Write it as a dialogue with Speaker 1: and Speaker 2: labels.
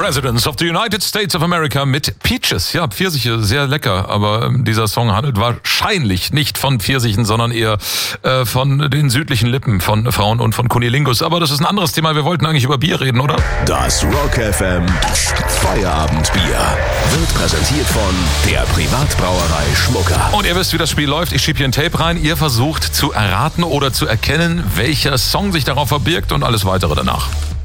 Speaker 1: Presidents of the United States of America mit Peaches. Ja, Pfirsiche, sehr lecker, aber dieser Song handelt wahrscheinlich nicht von Pfirsichen, sondern eher von den südlichen Lippen von Frauen und von Cunnilingus. Aber das ist ein anderes Thema. Wir wollten eigentlich über Bier reden, oder?
Speaker 2: Das Rock FM Feierabendbier wird präsentiert von der Privatbrauerei Schmucker.
Speaker 1: Und ihr wisst, wie das Spiel läuft. Ich schiebe hier ein Tape rein. Ihr versucht zu erraten oder zu erkennen, welcher Song sich darauf verbirgt und alles weitere danach.